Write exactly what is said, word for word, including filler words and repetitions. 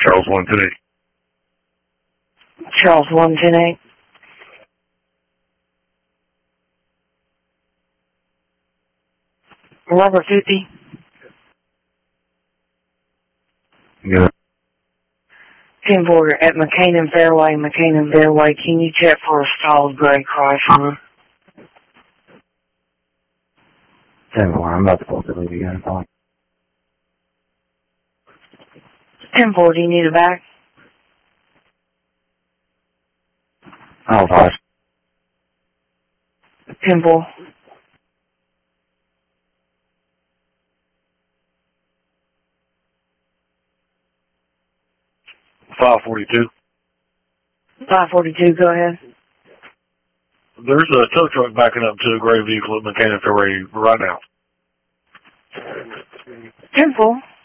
Charles one ten eight. Charles one ten eight. Robert fifty. Yeah. ten four at McCain and Fairway, McCain and Fairway. Can you check for a stalled gray Chrysler? ten four, I'm about to pull the lead again. ten four, do you need it back? Oh, five. ten four. five forty-two. five forty-two, go ahead. There's a tow truck backing up to a gray vehicle at McCain and Fairway right now. ten four.